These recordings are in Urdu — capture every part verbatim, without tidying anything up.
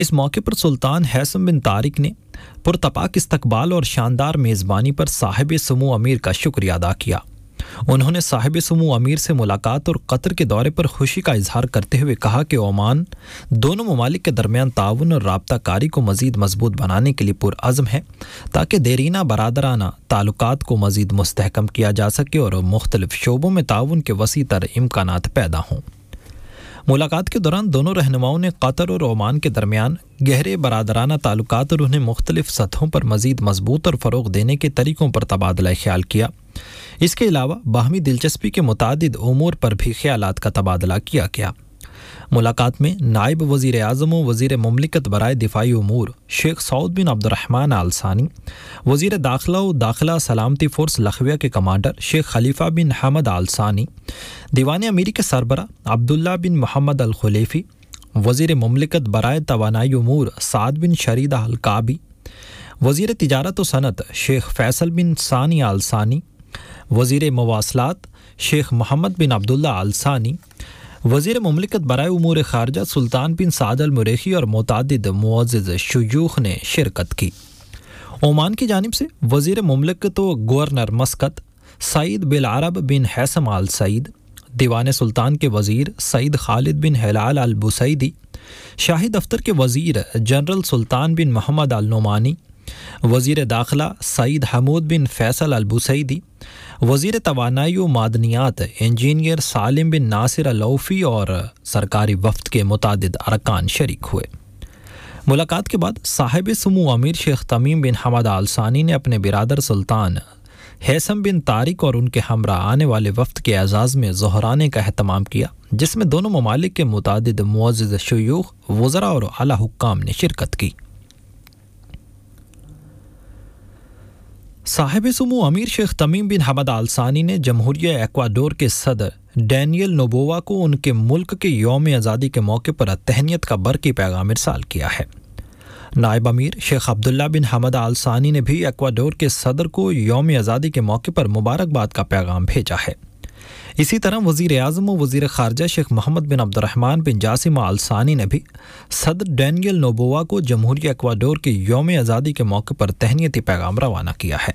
اس موقع پر سلطان ہیثم بن طارق نے پرتپاک استقبال اور شاندار میزبانی پر صاحب سمو امیر کا شکریہ ادا کیا۔ انہوں نے صاحب سمو امیر سے ملاقات اور قطر کے دورے پر خوشی کا اظہار کرتے ہوئے کہا کہ عمان دونوں ممالک کے درمیان تعاون اور رابطہ کاری کو مزید مضبوط بنانے کے لیے پرعزم ہے تاکہ دیرینہ برادرانہ تعلقات کو مزید مستحکم کیا جا سکے اور مختلف شعبوں میں تعاون کے وسیع تر امکانات پیدا ہوں۔ ملاقات کے دوران دونوں رہنماؤں نے قطر اور عمان کے درمیان گہرے برادرانہ تعلقات اور انہیں مختلف سطحوں پر مزید مضبوط اور فروغ دینے کے طریقوں پر تبادلہ خیال کیا۔ اس کے علاوہ باہمی دلچسپی کے متعدد امور پر بھی خیالات کا تبادلہ کیا گیا۔ ملاقات میں نائب وزیر اعظم و وزیر مملکت برائے دفاعی امور شیخ سعود بن عبد الرحمن آل ثانی، وزیر داخلہ و داخلہ سلامتی فورس لخویہ کے کمانڈر شیخ خلیفہ بن حمد آل ثانی، دیوان امیری کے سربراہ عبداللہ بن محمد الخلیفی، وزیر مملکت برائے توانائی امور سعد بن شریدہ الکعبی، وزیر تجارت و صنعت شیخ فیصل بن ثانی آل ثانی، وزیر مواصلات شیخ محمد بن عبداللہ آل ثانی، وزیر مملکت برائے امور خارجہ سلطان بن سعد المریخی اور متعدد معزز شیوخ نے شرکت کی۔ عمان کی جانب سے وزیر مملکت و گورنر مسقط سعید بالعرب بن حیثم آل سعید، دیوان سلطان کے وزیر سعید خالد بن ہلال البسیدی، شاہی دفتر کے وزیر جنرل سلطان بن محمد النعمانی، وزیر داخلہ سعید حمود بن فیصل البسیدی، وزیر توانائی و معدنیات انجینئر سالم بن ناصر العوفی اور سرکاری وفد کے متعدد ارکان شریک ہوئے۔ ملاقات کے بعد صاحب سمو امیر شیخ تمیم بن حمد آل ثانی نے اپنے برادر سلطان ہیثم بن طارق اور ان کے ہمراہ آنے والے وفد کے اعزاز میں ظہرانے کا اہتمام کیا، جس میں دونوں ممالک کے متعدد معزز شیوخ، وزراء اور اعلیٰ حکام نے شرکت کی۔ صاحب سمو امیر شیخ تمیم بن حمد آل ثانی نے جمہوریہ ایکواڈور کے صدر ڈینیل نوبووا کو ان کے ملک کے یوم آزادی کے موقع پر تہنیت کا برقی پیغام ارسال کیا ہے۔ نائب امیر شیخ عبداللہ بن حمد آل ثانی نے بھی ایکواڈور کے صدر کو یوم آزادی کے موقع پر مبارکباد کا پیغام بھیجا ہے۔ اسی طرح وزیر اعظم و وزیر خارجہ شیخ محمد بن عبد الرحمن بن جاسم آل ثانی نے بھی صدر ڈینیل نوبووا کو جمہوریہ ایکواڈور کے یوم آزادی کے موقع پر تہنیتی پیغام روانہ کیا ہے۔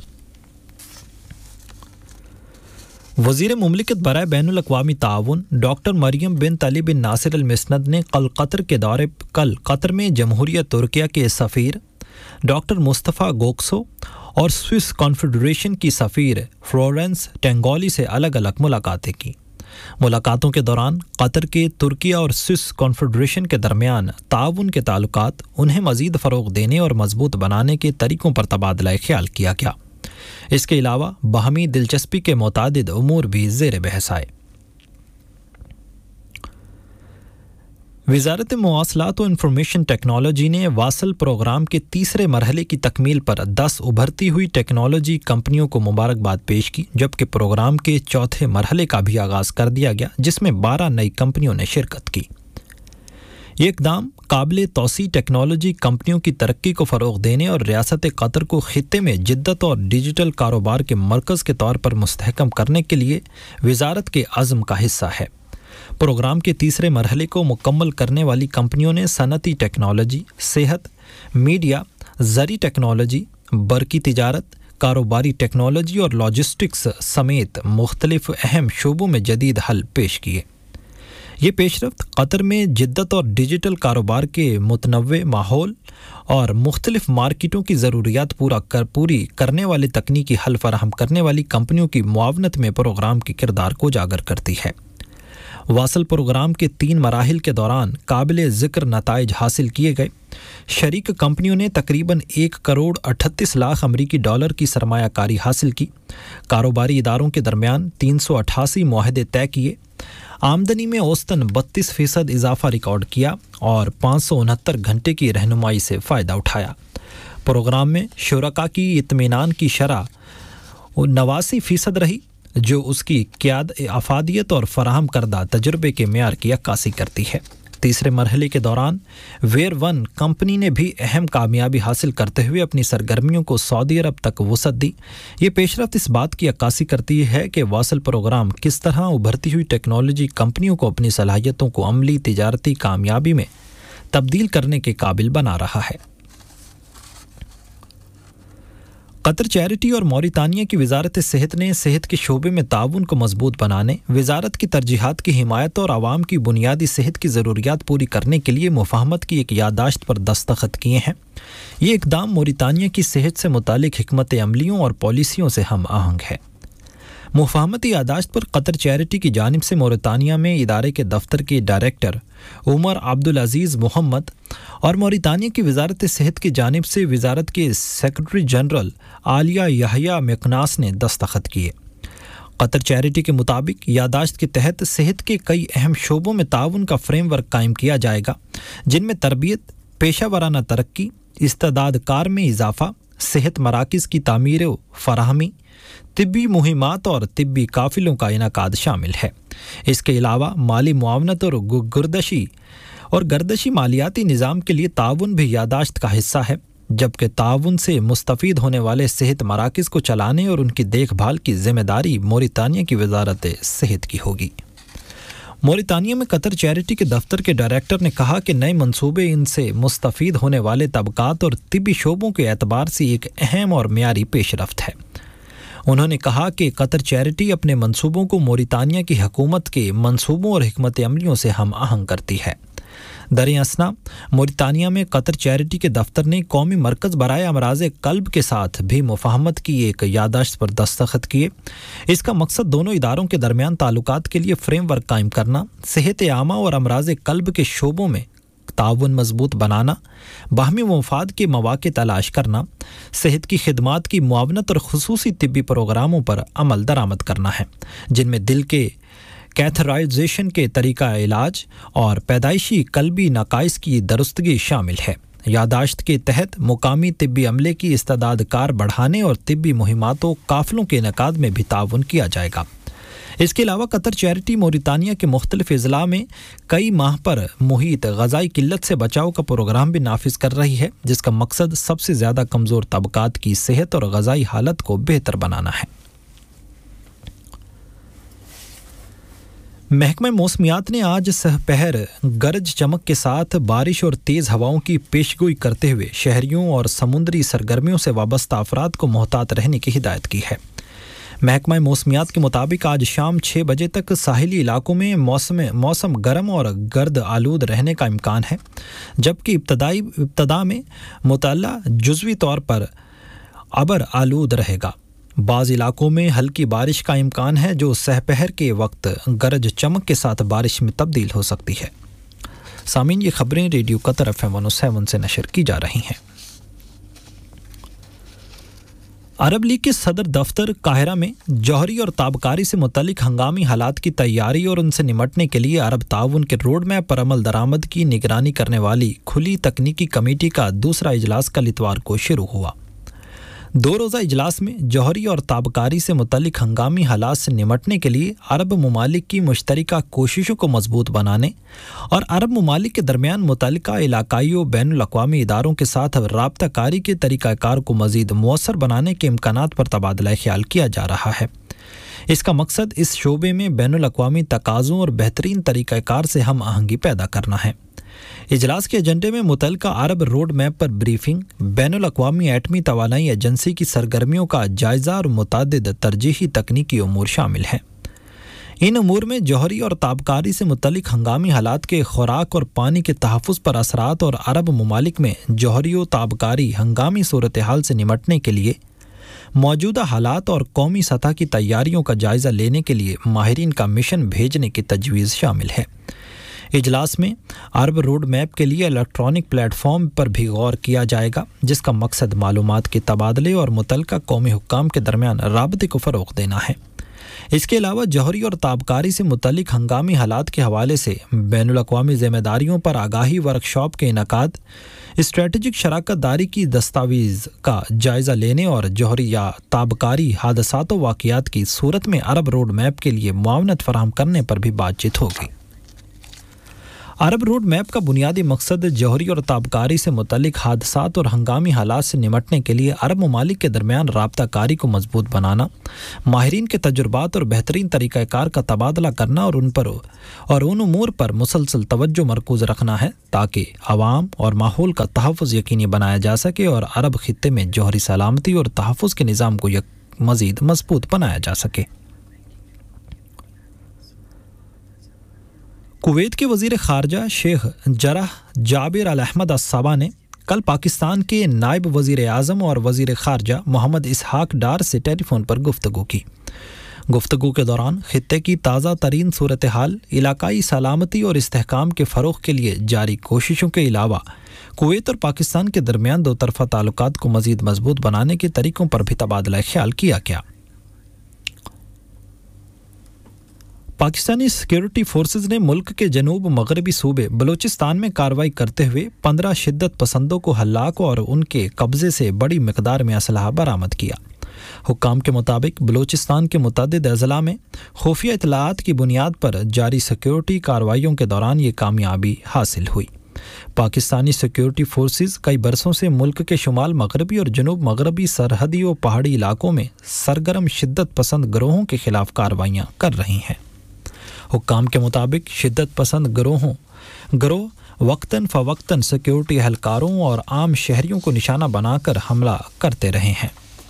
وزیر مملکت برائے بین الاقوامی تعاون ڈاکٹر مریم بنت علی بن ناصر المسند نے کل قطر کے دورے کل قطر میں جمہوریہ ترکیہ کے سفیر ڈاکٹر مصطفیٰ گوکسو اور سوئس کانفیڈریشن کی سفیر فلورنس ٹینگولی سے الگ الگ ملاقاتیں کی۔ ملاقاتوں کے دوران قطر کے ترکیہ اور سوئس کانفیڈریشن کے درمیان تعاون کے تعلقات انہیں مزید فروغ دینے اور مضبوط بنانے کے طریقوں پر تبادلہ خیال کیا گیا۔ اس کے علاوہ باہمی دلچسپی کے متعدد امور بھی زیر بحث آئے۔ وزارت مواصلات و انفارمیشن ٹیکنالوجی نے واصل پروگرام کے تیسرے مرحلے کی تکمیل پر دس ابھرتی ہوئی ٹیکنالوجی کمپنیوں کو مبارکباد پیش کی، جبکہ پروگرام کے چوتھے مرحلے کا بھی آغاز کر دیا گیا، جس میں بارہ نئی کمپنیوں نے شرکت کی۔ یہ اقدام قابل توسیع ٹیکنالوجی کمپنیوں کی ترقی کو فروغ دینے اور ریاست قطر کو خطے میں جدت اور ڈیجیٹل کاروبار کے مرکز کے طور پر مستحکم کرنے کے لیے وزارت کے عزم کا حصہ ہے۔ پروگرام کے تیسرے مرحلے کو مکمل کرنے والی کمپنیوں نے صنعتی ٹیکنالوجی، صحت، میڈیا، زرعی ٹیکنالوجی، برقی تجارت، کاروباری ٹیکنالوجی اور لاجسٹکس سمیت مختلف اہم شعبوں میں جدید حل پیش کیے۔ یہ پیش رفت قطر میں جدت اور ڈیجیٹل کاروبار کے متنوع ماحول اور مختلف مارکیٹوں کی ضروریات پورا کر پوری کرنے والے تکنیکی حل فراہم کرنے والی کمپنیوں کی معاونت میں پروگرام کے کردار کو اجاگر کرتی ہے۔ واصل پروگرام کے تین مراحل کے دوران قابل ذکر نتائج حاصل کیے گئے۔ شریک کمپنیوں نے تقریباً ایک کروڑ اٹھتیس لاکھ امریکی ڈالر کی سرمایہ کاری حاصل کی، کاروباری اداروں کے درمیان تین سو اٹھاسی معاہدے طے کیے، آمدنی میں اوسطاً بتیس فیصد اضافہ ریکارڈ کیا اور پانچ سو انہتر گھنٹے کی رہنمائی سے فائدہ اٹھایا۔ پروگرام میں شرکاء کی اطمینان کی شرح نواسی فیصد رہی، جو اس کی قیاد افادیت اور فراہم کردہ تجربے کے معیار کی عکاسی کرتی ہے۔ تیسرے مرحلے کے دوران ویئر ون کمپنی نے بھی اہم کامیابی حاصل کرتے ہوئے اپنی سرگرمیوں کو سعودی عرب تک وسعت دی۔ یہ پیش رفت اس بات کی عکاسی کرتی ہے کہ واصل پروگرام کس طرح ابھرتی ہوئی ٹیکنالوجی کمپنیوں کو اپنی صلاحیتوں کو عملی تجارتی کامیابی میں तब्दील करने के काबिल बना रहा है। कतर चैरिटी और मौरितानिया की वजारत सेहत ने सेहत के शोबे में ताउन को मजबूत बनाने, वजारत की तरजीहात की हिमायत और आवाम की बुनियादी सेहत की ज़रूरियात पूरी करने के लिए मुफाहमत की एक याददाश्त पर दस्तखत किए हैं। ये इकदाम मौरितानिया की सेहत से मुतालिक हिकमत अमलियों और पॉलिसियों से हम आहंग है। मुफाहमती याददाश्त पर कतर चैरिटी की जानिब से मौरितानिया में इदारे के दफ्तर के डायरेक्टर उमर अब्दुल अजीज़ मोहम्मद और मौरितानिया की वजारत सेहत की जानिब से वजारत के सेक्रेटरी जनरल आलिया याहिया मिकनास ने दस्तखत किए। कतर चैरिटी के मुताबिक याददाश्त के तहत सेहत के कई अहम शोबों में ताउन का फ्रेमवर्क कायम किया जाएगा, जिनमें तरबियत, पेशा वराना तरक्की, इस्तेदाद कार में इजाफा, सेहत मराकज़ की तामीर व फराहमी, तिब्बी मुहिमात और तिब्बी काफिलों का इनाकाद शामिल है। इसके अलावा माली मुआवनत और गुर्दशी और गर्दशी मालियाती निज़ाम के लिए ताउन भी याददाश्त का हिस्सा है, जबकि ताउन से मुस्तफ़ीद होने वाले सेहत मराकज़ को चलाने और उनकी देखभाल की ज़िम्मेदारी मौरितानिया की वजारत सेहत की होगी। मौरितानिया में कतर चैरिटी के दफ्तर के डायरेक्टर ने कहा कि नए मंसूबे इनसे मुस्तफ़ीद होने वाले तबकात और तिब्बी शोबों के एतबार से एक अहम और मियारी पेशरफ्त है। उन्होंने कहा कि कतर चैरिटी अपने मंसूबों को मौरितानिया की हुकूमत के मंसूबों और हिकमत अमलियों से हम आहंग करती है। दर असना मौरितानिया में कतर चैरिटी के दफ्तर ने कौमी मरकज़ बराए अमराज़ कल्ब के साथ भी मुफाहमत की एक याददाश्त पर दस्तखत किए। इसका मकसद दोनों इदारों के दरमियान ताल्लुकात के लिए फ्रेमवर्क कायम करना, सेहत आमा और अमराज़ कल्ब के शोबों में ताउन मजबूत बनाना, बाहमी मुफाद के मौक़े तलाश करना, सेहत की खिदमात की मुआवनत और खुसूसी तिब्बी प्रोग्रामों पर अमल दरामद करना है, जिनमें दिल के कैथराइजेशन के तरीका इलाज और पैदाइशी कल्बी नकाइस की दुरुस्तगी शामिल है। यादाश्त के तहत मुकामी तिब्बी अमले की इस्तेदाद कार बढ़ाने और तिब्बी मुहिमातों काफिलों के इनकाद में भी ताउन किया जाएगा। इसके अलावा कतर चैरिटी मौरितानिया के मुख्तलिफ अजला में कई माह पर मुहित ग़ज़ाई किल्लत से बचाव का प्रोग्राम भी नाफिज कर रही है, जिसका मकसद सबसे ज़्यादा कमज़ोर तबकात की सेहत और ग़ज़ाई हालत को बेहतर बनाना है। महकमा मौसमियात ने आज सहपहर गरज चमक के साथ बारिश और तेज़ हवाओं की पेशगोई करते हुए शहरियों और समुद्री सरगर्मियों से वाबस्ता अफराद को मोहतात रहने की हिदायत की है। महकमा मौसमियात के मुताबिक आज शाम छः बजे तक साहिली इलाकों में मौसम मौसम गर्म और गर्द आलूद रहने का इम्कान है, जबकि इब्तदाई इब्तदा में मुतल्ला जुज़वी तौर पर अबर आलूद रहेगा। बाज़ इलाकों में हल्की बारिश का इम्कान है, जो सहपहर के वक्त गरज चमक के साथ बारिश में तब्दील हो सकती है। सामीन, ये खबरें radio Qatar F M one O seven से नशर की जा रही हैं। अरब लीग के सदर दफ्तर काहिरा में जौहरी और ताबकारी से मुतल्लिक हंगामी हालात की तैयारी और उनसे निमटने के लिए अरब ताउन के रोड मैप पर अमल दरामद की निगरानी करने वाली खुली तकनीकी कमेटी का दूसरा इजलास कल इतवार को शुरू हुआ। दो रोज़ा इजलास में जौहरी और ताबकारी से मुतल्लिक हंगामी हालात से निमटने के लिए अरब ममालिक की मुश्तरका कोशिशों को मजबूत बनाने और अरब ममालिक के दरमियान मुतल्लिका इलाकाई व बैनुल अक़वामी इदारों के साथ राब्ता कारी के तरीक़ाकार को मज़ीद मुअस्सर बनाने के इम्कानात पर तबादला ख्याल किया जा रहा है। इसका मकसद इस शोबे में बैनुल अक़वामी तकाज़ों और बेहतरीन तरीक़ाकार से हम आहंगी पैदा करना है। इजलास के एजेंडे में मुतल्लिका अरब रोड मैप पर ब्रीफिंग, बैनुल अक़वामी एटमी तवानाई एजेंसी की सरगर्मियों का जायज़ा और मुतअद्दिद तरजीही तकनीकी उमूर शामिल हैं। इन उमूर में जौहरी और ताबकारी से मुतल्लिक हंगामी हालात के खुराक और पानी के तहफ़्फ़ुज़ पर असरात और अरब ममालिक में जौहरी और ताबकारी हंगामी सूरत हाल से निमटने के लिए मौजूदा हालात और कौमी सतह की तैयारियों का जायज़ा लेने के लिए माहिरीन का मिशन भेजने की तजवीज़ शामिल है। इजलास में अरब रोड मैप के लिए इलेक्ट्रॉनिक प्लेटफॉर्म पर भी गौर किया जाएगा, जिसका मकसद मालूमात के तबादले और मुतल्लिका कौमी हुक्काम के दरमियान राबते को फ़रोग़ देना है। इसके अलावा जौहरी और ताबकारी से मुतल्लिक हंगामी हालात के हवाले से बैनुल अक़वामी ज़िम्मेदारियों पर आगाही वर्कशॉप के इनकाद, स्ट्रेटजिक शराकत दारी की दस्तावेज़ का जायज़ा लेने और जौहरी या ताबकारी हादसात व वाक़ियात की सूरत में अरब रोड मैप के लिए मुआवनत फराहम करने पर भी बातचीत होगी। عرب روڈ میپ کا بنیادی مقصد جوہری اور تابکاری سے متعلق حادثات اور ہنگامی حالات سے نمٹنے کے لیے عرب ممالک کے درمیان رابطہ کاری کو مضبوط بنانا، ماہرین کے تجربات اور بہترین طریقہ کار کا تبادلہ کرنا اور ان پر اور ان امور پر مسلسل توجہ مرکوز رکھنا ہے تاکہ عوام اور ماحول کا تحفظ یقینی بنایا جا سکے اور عرب خطے میں جوہری سلامتی اور تحفظ کے نظام کو مزید مضبوط بنایا جا سکے۔ کویت کے وزیر خارجہ شیخ جرح جابر الاحمد الصبا نے کل پاکستان کے نائب وزیر اعظم اور وزیر خارجہ محمد اسحاق ڈار سے ٹیلی فون پر گفتگو کی۔ گفتگو کے دوران خطے کی تازہ ترین صورتحال، علاقائی سلامتی اور استحکام کے فروغ کے لیے جاری کوششوں کے علاوہ کویت اور پاکستان کے درمیان دو طرفہ تعلقات کو مزید مضبوط بنانے کے طریقوں پر بھی تبادلہ خیال کیا گیا۔ پاکستانی سیکیورٹی فورسز نے ملک کے جنوب مغربی صوبے بلوچستان میں کارروائی کرتے ہوئے پندرہ شدت پسندوں کو ہلاک اور ان کے قبضے سے بڑی مقدار میں اسلحہ برآمد کیا۔ حکام کے مطابق بلوچستان کے متعدد اضلاع میں خفیہ اطلاعات کی بنیاد پر جاری سیکیورٹی کارروائیوں کے دوران یہ کامیابی حاصل ہوئی۔ پاکستانی سیکیورٹی فورسز کئی برسوں سے ملک کے شمال مغربی اور جنوب مغربی سرحدی و پہاڑی علاقوں میں سرگرم شدت پسند گروہوں کے خلاف کارروائیاں کر رہی ہیں۔ حکام کے مطابق شدت پسند گروہوں گروہ وقتاً فوقتاً سیکیورٹی اہلکاروں اور عام شہریوں کو نشانہ بنا کر حملہ کرتے رہے ہیں۔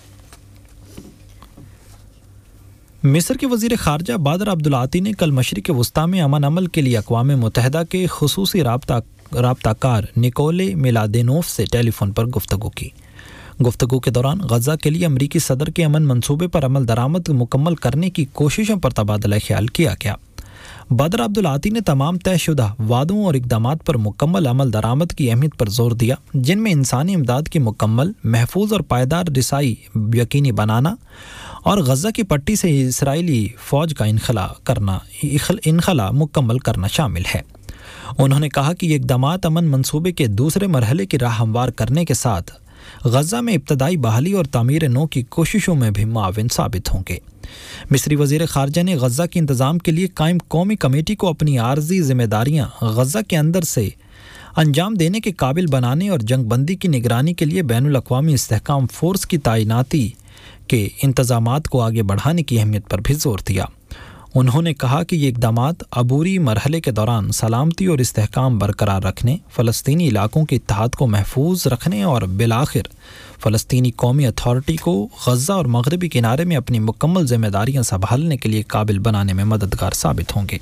مصر کے وزیر خارجہ بادر عبدالعاطی نے کل مشرق وسطیٰ میں امن عمل کے لیے اقوام متحدہ کے خصوصی رابطہ رابطہ کار نکولے میلادینوف سے ٹیلی فون پر گفتگو کی۔ گفتگو کے دوران غزہ کے لیے امریکی صدر کے امن منصوبے پر عمل درآمد مکمل کرنے کی کوششوں پر تبادلہ خیال کیا گیا۔ بادر عبدالعاطی نے تمام طے شدہ وعدوں اور اقدامات پر مکمل عمل درآمد کی اہمیت پر زور دیا، جن میں انسانی امداد کی مکمل، محفوظ اور پائیدار رسائی یقینی بنانا اور غزہ کی پٹی سے اسرائیلی فوج کا انخلا کرنا انخلا مکمل کرنا شامل ہے۔ انہوں نے کہا کہ یہ اقدامات امن منصوبے کے دوسرے مرحلے کی راہ ہموار کرنے کے ساتھ غزہ میں ابتدائی بحالی اور تعمیر نو کی کوششوں میں بھی معاون ثابت ہوں گے۔ مصری وزیر خارجہ نے غزہ کے انتظام کے لیے قائم قومی کمیٹی کو اپنی عارضی ذمہ داریاں غزہ کے اندر سے انجام دینے کے قابل بنانے اور جنگ بندی کی نگرانی کے لیے بین الاقوامی استحکام فورس کی تعیناتی کے انتظامات کو آگے بڑھانے کی اہمیت پر بھی زور دیا۔ انہوں نے کہا کہ یہ اقدامات عبوری مرحلے کے دوران سلامتی اور استحکام برقرار رکھنے، فلسطینی علاقوں کے اتحاد کو محفوظ رکھنے اور بالآخر فلسطینی قومی اتھارٹی کو غزہ اور مغربی کنارے میں اپنی مکمل ذمہ داریاں سنبھالنے کے لیے قابل بنانے میں مددگار ثابت ہوں گے۔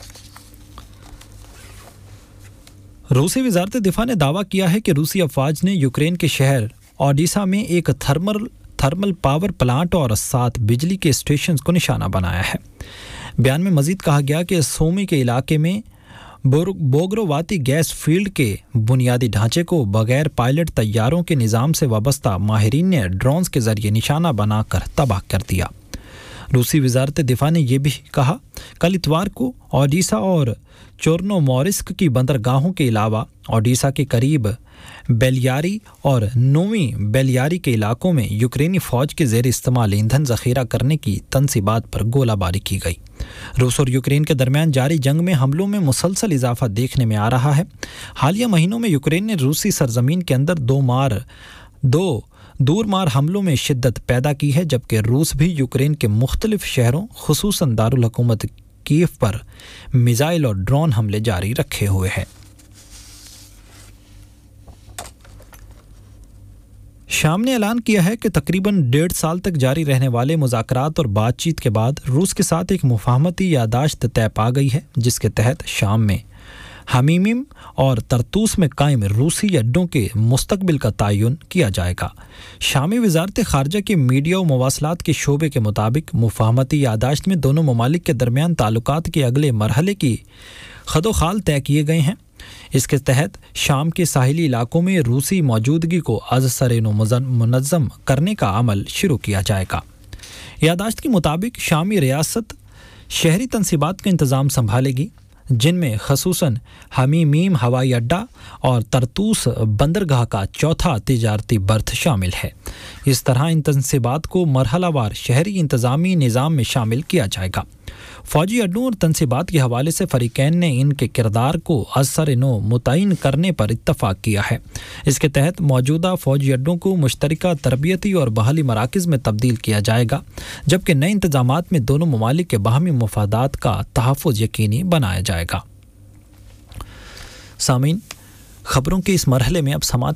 روسی وزارت دفاع نے دعویٰ کیا ہے کہ روسی افواج نے یوکرین کے شہر اوڈیسا میں ایک تھرمل تھرمل پاور پلانٹ اور سات بجلی کے اسٹیشنز کو نشانہ بنایا ہے۔ بیان میں مزید کہا گیا کہ سومی کے علاقے میں بوگروواتی گیس فیلڈ کے بنیادی ڈھانچے کو بغیر پائلٹ طیاروں کے نظام سے وابستہ ماہرین نے ڈرونز کے ذریعے نشانہ بنا کر تباہ کر دیا۔ روسی وزارت دفاع نے یہ بھی کہا کل اتوار کو اوڈیسا اور چورنو مورسک کی بندرگاہوں کے علاوہ اوڈیسا کے قریب بیلیاری اور نویں بیلیاری کے علاقوں میں یوکرینی فوج کے زیر استعمال ایندھن ذخیرہ کرنے کی تنصیبات پر گولہ باری کی گئی۔ روس اور یوکرین کے درمیان جاری جنگ میں حملوں میں مسلسل اضافہ دیکھنے میں آ رہا ہے۔ حالیہ مہینوں میں یوکرین نے روسی سرزمین کے اندر دو مار دو دور مار حملوں میں شدت پیدا کی ہے، جبکہ روس بھی یوکرین کے مختلف شہروں خصوصاً دارالحکومت کیف پر میزائل اور ڈرون حملے جاری رکھے ہوئے ہے۔ شام نے اعلان کیا ہے کہ تقریباً ڈیڑھ سال تک جاری رہنے والے مذاکرات اور بات چیت کے بعد روس کے ساتھ ایک مفاہمتی یادداشت طے پا گئی ہے، جس کے تحت شام میں حمیمیم اور ترتوس میں قائم روسی اڈوں کے مستقبل کا تعین کیا جائے گا۔ شامی وزارت خارجہ کے میڈیا و مواصلات کے شعبے کے مطابق مفاہمتی یادداشت میں دونوں ممالک کے درمیان تعلقات کے اگلے مرحلے کی خد و خال طے کیے گئے ہیں۔ اس کے تحت شام کے ساحلی علاقوں میں روسی موجودگی کو از سر نو منظم کرنے کا عمل شروع کیا جائے گا۔ یادداشت کے مطابق شامی ریاست شہری تنصیبات کا انتظام سنبھالے گی، جن میں خصوصاً حمیمیم ہوائی اڈہ اور ترتوس بندرگاہ کا چوتھا تجارتی برتھ شامل ہے۔ اس طرح ان تنصیبات کو مرحلہ وار شہری انتظامی نظام میں شامل کیا جائے گا۔ فوجی اڈوں اور تنصیبات کے حوالے سے فریقین نے ان کے کردار کو اثر نو متعین کرنے پر اتفاق کیا ہے۔ اس کے تحت موجودہ فوجی اڈوں کو مشترکہ تربیتی اور بحالی مراکز میں تبدیل کیا جائے گا، جبکہ نئے انتظامات میں دونوں ممالک کے باہمی مفادات کا تحفظ یقینی بنایا جائے گا۔ سامعین، خبروں کے اس مرحلے میں اب سماعت